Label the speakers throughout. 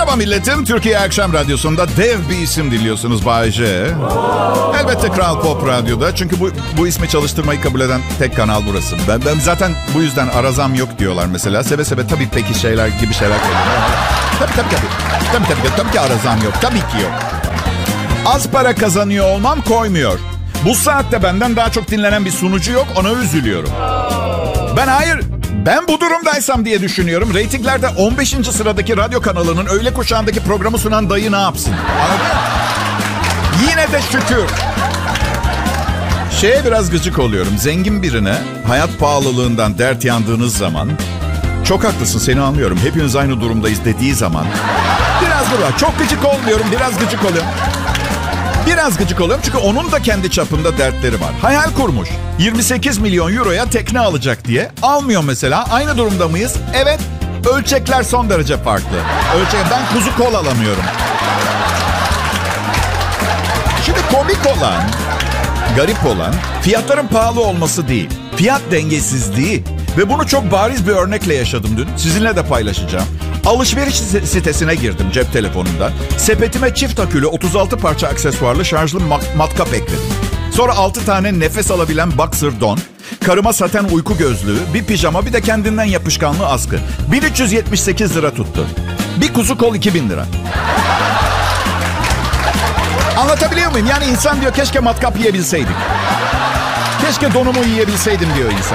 Speaker 1: Merhaba milletim. Türkiye Akşam Radyosu'nda dev bir isim dinliyorsunuz, Bay J. Elbette Kral Pop Radyo'da. Çünkü bu ismi çalıştırmayı kabul eden tek kanal burası. Ben zaten bu yüzden arazam yok diyorlar mesela. Seve seve tabii peki şeyler gibi şeyler koyuyorlar. Tabii ki arazam yok. Tabii ki yok. Az para kazanıyor olmam koymuyor. Bu saatte benden daha çok dinlenen bir sunucu yok. Ona üzülüyorum. Ben bu durumdaysam diye düşünüyorum. Reytinglerde 15. sıradaki radyo kanalının öğle kuşağındaki programı sunan dayı ne yapsın? Anladın mı? Yine de şükür. Biraz gıcık oluyorum. Zengin birine hayat pahalılığından dert yandığınız zaman, çok haklısın, seni anlıyorum, hepimiz aynı durumdayız dediği zaman biraz dur. Çok gıcık olmuyorum, biraz gıcık oluyorum. Biraz gıcık oluyorum çünkü onun da kendi çapında dertleri var. Hayal kurmuş. 28 milyon euroya tekne alacak diye. Almıyor mesela. Aynı durumda mıyız? Evet. Ölçekler son derece farklı. Ben kuzu kol alamıyorum. Şimdi komik olan, garip olan fiyatların pahalı olması değil. Fiyat dengesizliği. Ve bunu çok bariz bir örnekle yaşadım dün. Sizinle de paylaşacağım. Alışveriş sitesine girdim cep telefonunda. Sepetime çift akülü 36 parça aksesuarlı şarjlı matkap ekledim. Sonra 6 tane nefes alabilen boxer don, karıma saten uyku gözlüğü, bir pijama, bir de kendinden yapışkanlı askı. 1378 lira tuttu. Bir kuzu kol 2000 lira. Anlatabiliyor muyum? Yani insan diyor keşke matkap yiyebilseydik. Keşke donumu yiyebilseydim diyor insan.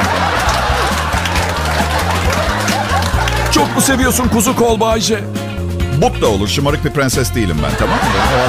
Speaker 1: Çok mu seviyorsun kuzu kol Bayce? But da olur. Şımarık bir prenses değilim ben, tamam mı?